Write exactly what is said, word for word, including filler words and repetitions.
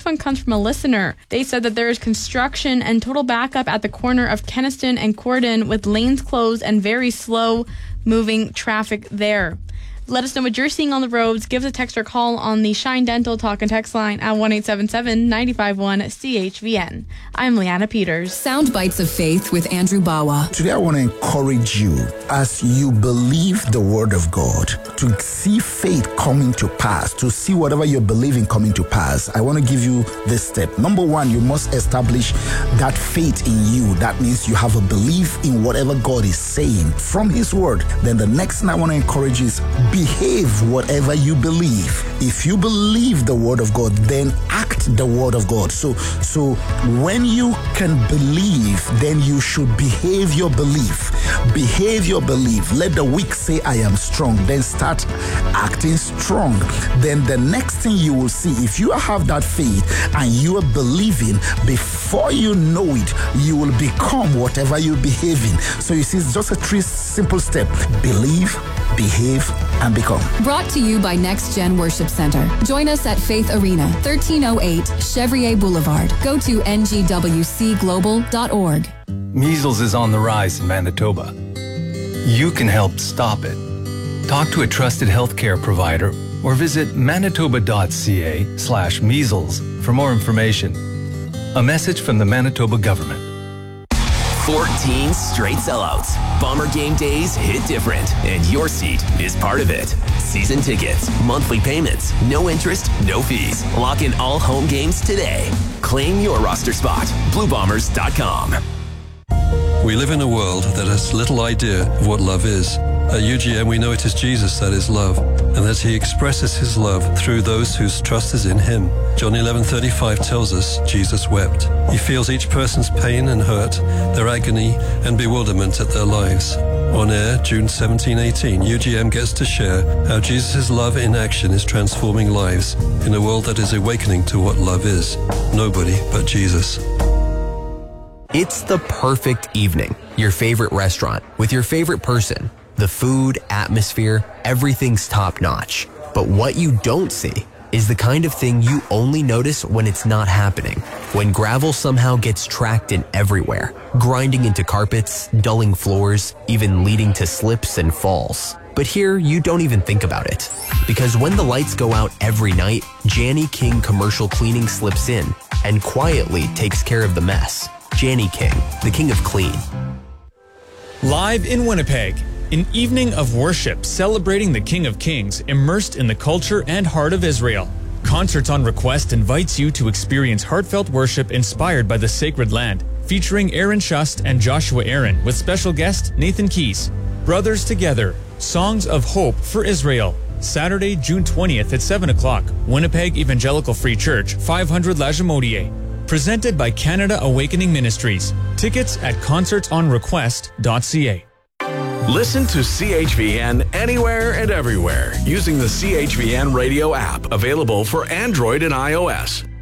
one comes from a listener. They said that there is construction and total backup at the corner of Kenniston and Corden with lanes closed and very slow moving traffic there. Let us know what you're seeing on the roads. Give us a text or call on the Shine Dental Talk and Text line at one eight seven seven, nine five one, C H V N. I'm Leanna Peters. Sound Bites of Faith with Andrew Bawa. Today I want to encourage you as you believe the word of God to see faith coming to pass, to see whatever you're believing coming to pass. I want to give you this step. Number one, you must establish that faith in you. That means you have a belief in whatever God is saying from his word. Then the next thing I want to encourage you is behave whatever you believe. If you believe the word of God, then act the word of God. So, so when you can believe, then you should behave your belief. Behave your belief. Let the weak say, I am strong. Then start acting strong. Then the next thing you will see, if you have that faith and you are believing, before you know it, you will become whatever you're behaving. So you see, it's just a three simple step. Believe, behave, and become. Brought to you by Next Gen Worship Center. Join us at Faith Arena, thirteen oh eight Chevrier Boulevard. Go to N G W C global dot org. Measles is on the rise in Manitoba. You can help stop it. Talk to a trusted healthcare provider or visit manitoba.ca slash measles for more information. A message from the Manitoba government. fourteen straight sellouts. Bomber game days hit different, and your seat is part of it. Season tickets, monthly payments, no interest, no fees. Lock in all home games today. Claim your roster spot. blue bombers dot com. We live in a world that has little idea of what love is. At U G M, we know it is Jesus that is love, and that he expresses his love through those whose trust is in him. John eleven thirty-five tells us Jesus wept. He feels each person's pain and hurt, their agony and bewilderment at their lives. On air, June seventeen eighteen, U G M gets to share how Jesus' love in action is transforming lives in a world that is awakening to what love is. Nobody but Jesus. It's the perfect evening. Your favorite restaurant with your favorite person. The food, atmosphere, everything's top notch. But what you don't see is the kind of thing you only notice when it's not happening. When gravel somehow gets tracked in everywhere, grinding into carpets, dulling floors, even leading to slips and falls. But here, you don't even think about it. Because when the lights go out every night, Janny King Commercial Cleaning slips in and quietly takes care of the mess. Janny King, the king of clean. Live in Winnipeg, an evening of worship celebrating the King of Kings, immersed in the culture and heart of Israel. Concerts on Request invites you to experience heartfelt worship inspired by the sacred land, featuring Aaron Shust and Joshua Aaron with special guest Nathan Keys. Brothers Together, Songs of Hope for Israel. Saturday, June twentieth at seven o'clock, Winnipeg Evangelical Free Church, five hundred La Jamodier. Presented by Canada Awakening Ministries. Tickets at concerts on request dot c a. Listen to C H V N anywhere and everywhere using the C H V N radio app, available for Android and iOS.